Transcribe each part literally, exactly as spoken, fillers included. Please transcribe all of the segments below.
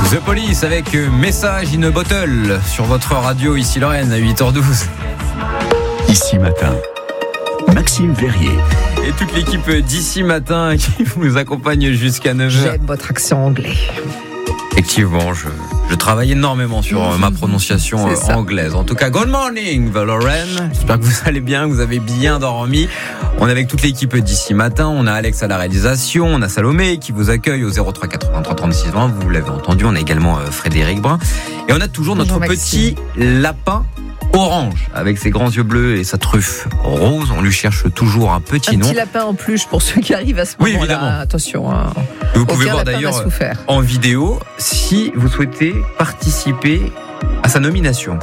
The Police avec Message in a Bottle sur votre radio, ici Lorraine, à huit heures douze. Ici Matin, Maxime Verrier. Et toute l'équipe d'Ici Matin qui vous accompagne jusqu'à neuf heures. J'aime votre accent anglais. Effectivement, je, je travaille énormément sur mmh. ma prononciation euh, anglaise. En tout cas, good morning, Lorraine. J'espère que vous allez bien, que vous avez bien dormi. On est avec toute l'équipe d'Ici Matin. On a Alex à la réalisation. On a Salomé qui vous accueille au zéro trois quatre-vingt-trois trente-six vingt. Vous l'avez entendu. On a également euh, Frédéric Brun. Et on a toujours notre Bonjour, petit lapin orange avec ses grands yeux bleus et sa truffe rose. On lui cherche toujours un petit un nom. Un petit lapin en peluche pour ceux qui arrivent à ce oui, moment-là. Évidemment. Attention. Hein. Vous pouvez Aucun voir d'ailleurs en vidéo si vous souhaitez participer à sa nomination.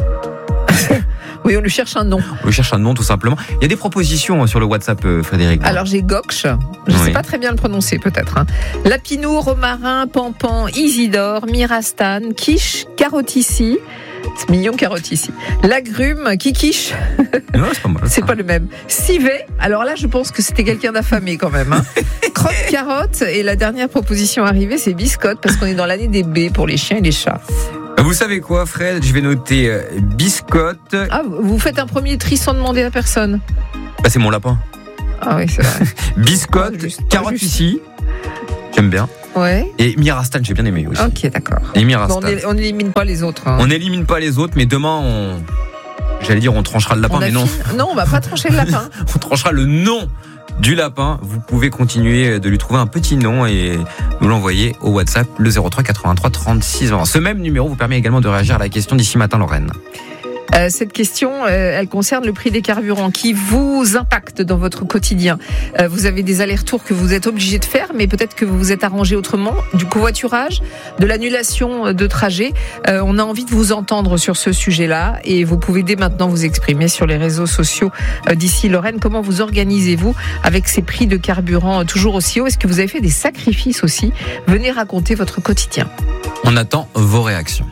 Oui, on lui cherche un nom. On lui cherche un nom tout simplement. Il y a des propositions sur le WhatsApp, Frédéric. Alors j'ai Gokch, je ne oui. sais pas très bien le prononcer peut-être. Hein. Lapinou, Romarin, Pampan, Isidore, Mirastan, Quiche, Carotissi. C'est mignon, Carotissi. Lagrume, Kikiche. Non, c'est pas mal. C'est pas le même. Civet. Alors là, je pense que c'était quelqu'un d'affamé quand même. Hein. Crotte carotte. Et la dernière proposition arrivée, c'est biscotte parce qu'on est dans l'année des baies pour les chiens et les chats. Vous savez quoi, Fred ? Je vais noter euh, biscotte. Ah, vous faites un premier tri sans demander à personne ? Bah, c'est mon lapin. Ah oui, c'est vrai. Biscotte, ah, juste, carotte ici. J'aime bien. Ouais. Et Mirastan, j'ai bien aimé aussi. Ok, d'accord. Et Mirastan. Bon, on n'élimine pas les autres. Hein. On n'élimine pas les autres, mais demain, on... j'allais dire on tranchera le lapin, mais non. Fini... Non, on va pas trancher le lapin. On tranchera le nom du lapin. Vous pouvez continuer de lui trouver un petit nom et nous l'envoyer au WhatsApp, le zéro trois quatre-vingt-trois trente-six vingt. Ce même numéro vous permet également de réagir à la question d'Ici Matin, Lorraine. Euh, cette question, euh, elle concerne le prix des carburants qui vous impacte dans votre quotidien. Euh, vous avez des allers-retours que vous êtes obligé de faire, mais peut-être que vous vous êtes arrangé autrement, du covoiturage, de l'annulation de trajet. Euh, on a envie de vous entendre sur ce sujet-là et vous pouvez dès maintenant vous exprimer sur les réseaux sociaux euh, d'ici Lorraine. Comment vous organisez-vous avec ces prix de carburant toujours aussi hauts ? Est-ce que vous avez fait des sacrifices aussi ? Venez raconter votre quotidien. On attend vos réactions.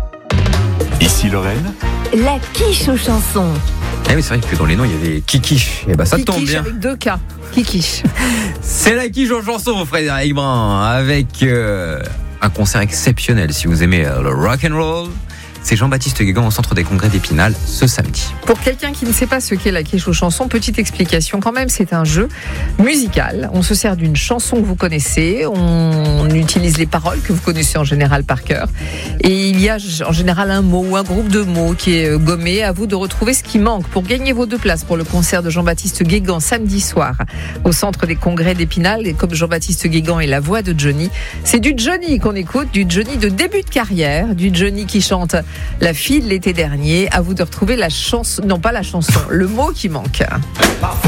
Ici Lorraine. La quiche aux chansons. Eh oui, c'est vrai que dans les noms, il y avait Kikiche. Et bah, ça Kikiche tombe bien. Avec deux K. Kikiche. C'est la quiche aux chansons, Frédéric Brun, avec euh, un concert exceptionnel. Si vous aimez euh, le rock and roll, c'est Jean-Baptiste Guégan au centre des congrès d'Épinal ce samedi. Pour quelqu'un qui ne sait pas ce qu'est la quiche aux chansons, petite explication quand même, c'est un jeu musical. On se sert d'une chanson que vous connaissez, on utilise les paroles que vous connaissez en général par cœur. Et il y a en général un mot ou un groupe de mots qui est gommé. À vous de retrouver ce qui manque pour gagner vos deux places pour le concert de Jean-Baptiste Guégan samedi soir au centre des congrès d'Épinal. Et comme Jean-Baptiste Guégan est la voix de Johnny, c'est du Johnny qu'on écoute, du Johnny de début de carrière, du Johnny qui chante La fille de l'été dernier. À vous de retrouver la chanson, non pas la chanson, le mot qui manque.